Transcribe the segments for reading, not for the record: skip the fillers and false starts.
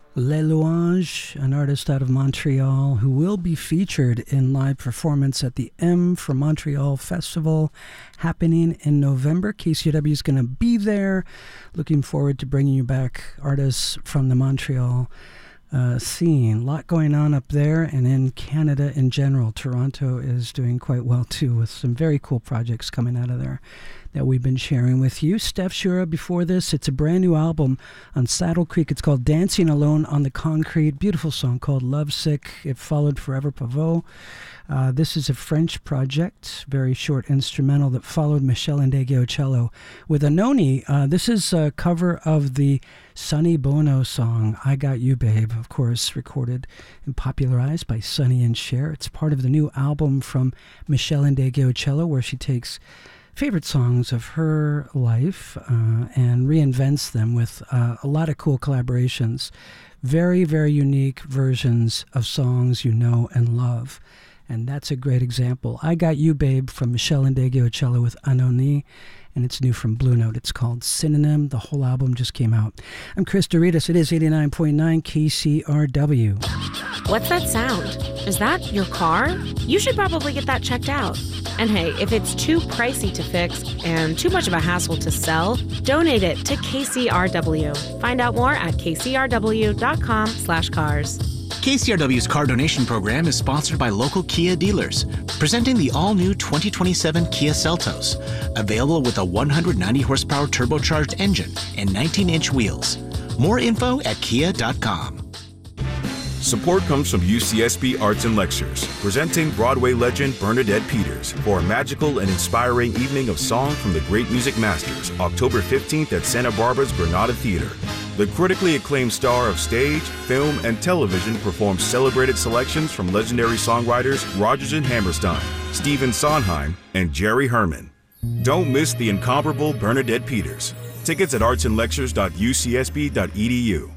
Les Louanges, an artist out of Montreal who will be featured in live performance at the M for Montreal Festival happening in November. KCRW is going to be there. Looking forward to bringing you back artists from the Montreal scene. A lot going on up there and in Canada in general. Toronto is doing quite well too with some very cool projects coming out of there that we've been sharing with you. Steph Shura before this. It's a brand new album on Saddle Creek. It's called Dancing Alone on the Concrete. Beautiful song called Lovesick. It followed Forever Pavot. This is a French project, very short instrumental that followed Michel Ndegeocello with Anoni. This is a cover of the Sonny Bono song, I Got You Babe, of course, recorded and popularized by Sonny and Cher. It's part of the new album from Michel Ndegeocello where she takes favorite songs of her life and reinvents them with a lot of cool collaborations. Very, very unique versions of songs you know and love. And that's a great example. I Got You Babe from Michel Ndegeocello with Anoni, and it's new from Blue Note. It's called Synonym. The whole album just came out. I'm Chris Doritas. It is 89.9 KCRW. What's that sound? Is that your car? You should probably get that checked out. And hey, if it's too pricey to fix and too much of a hassle to sell, donate it to KCRW. Find out more at kcrw.com/cars. KCRW's car donation program is sponsored by local Kia dealers, presenting the all-new 2027 Kia Seltos, available with a 190 horsepower turbocharged engine and 19-inch wheels. More info at kia.com. Support comes from UCSB Arts and Lectures, presenting Broadway legend Bernadette Peters for a magical and inspiring evening of song from the great music masters, October 15th at Santa Barbara's Granada Theater. The critically acclaimed star of stage, film, and television performs celebrated selections from legendary songwriters Rodgers and Hammerstein, Stephen Sondheim, and Jerry Herman. Don't miss the incomparable Bernadette Peters. Tickets at artsandlectures.ucsb.edu.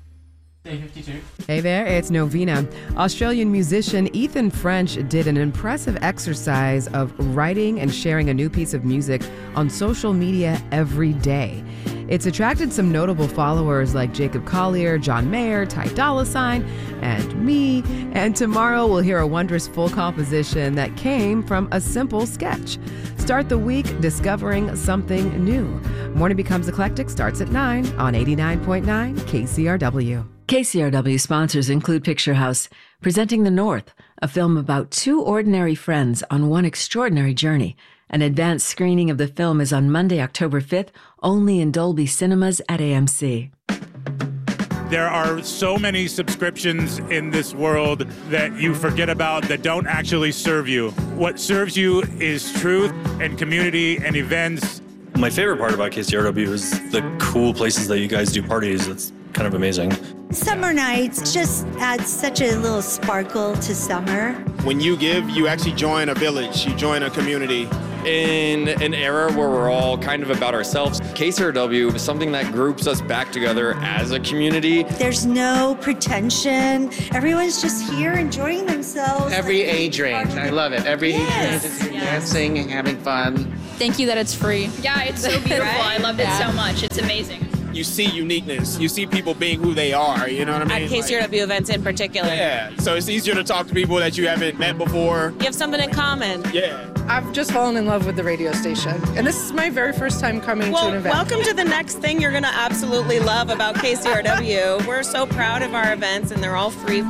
Hey there, it's Novena. Australian musician Ethan French did an impressive exercise of writing and sharing a new piece of music on social media every day. It's attracted some notable followers like Jacob Collier, John Mayer, Ty Dolla $ign, and me. And tomorrow we'll hear a wondrous full composition that came from a simple sketch. Start the week discovering something new. Morning Becomes Eclectic starts at 9 on 89.9 KCRW. KCRW sponsors include Picture House, presenting The North, a film about two ordinary friends on one extraordinary journey. An advanced screening of the film is on Monday, October 5th, only in Dolby Cinemas at AMC. There are so many subscriptions in this world that you forget about that don't actually serve you. What serves you is truth and community and events. My favorite part about KCRW is the cool places that you guys do parties. It's kind of amazing. Summer nights just add such a little sparkle to summer. When you give, you actually join a village, you join a community. In an era where we're all kind of about ourselves, KCRW is something that groups us back together as a community. There's no pretension. Everyone's just here enjoying themselves. Every age range. I love it. Every age range is dancing and having fun. Thank you that it's free. Yeah, it's so beautiful. Right? I loved it so much. It's amazing. You see uniqueness. You see people being who they are, you know what I mean? At KCRW events in particular. Yeah, so it's easier to talk to people that you haven't met before. You have something in common. Yeah. I've just fallen in love with the radio station, and this is my very first time coming to an event. Welcome to the next thing you're going to absolutely love about KCRW. We're so proud of our events, and they're all free.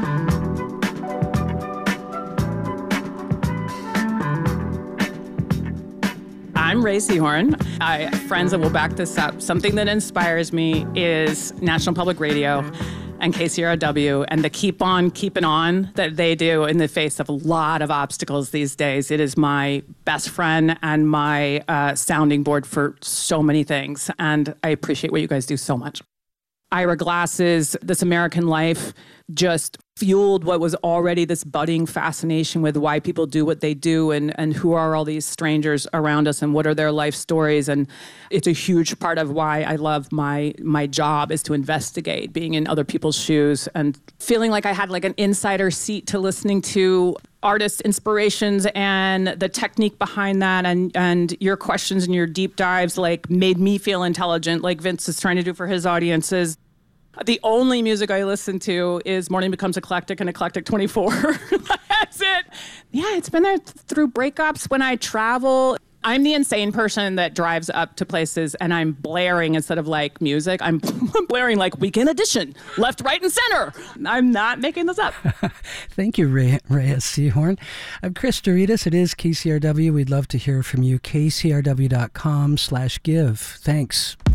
I'm Ray Seahorn. Friends that will back this up. Something that inspires me is National Public Radio and KCRW and the keep on keeping on that they do in the face of a lot of obstacles these days. It is my best friend and my sounding board for so many things, and I appreciate what you guys do so much. Ira Glass's This American Life just fueled what was already this budding fascination with why people do what they do and who are all these strangers around us and what are their life stories. And it's a huge part of why I love my job is to investigate, being in other people's shoes and feeling like I had like an insider seat to listening to artists' inspirations and the technique behind that and your questions and your deep dives like made me feel intelligent like Vince is trying to do for his audiences. The only music I listen to is Morning Becomes Eclectic and Eclectic 24. That's it. Yeah, it's been there through breakups when I travel. I'm the insane person that drives up to places and I'm blaring instead of like music. I'm blaring like Weekend Edition, left, right, and center. I'm not making this up. Thank you, Rhea Seahorn. I'm Chris Doritas. It is KCRW. We'd love to hear from you. KCRW.com/give. Thanks.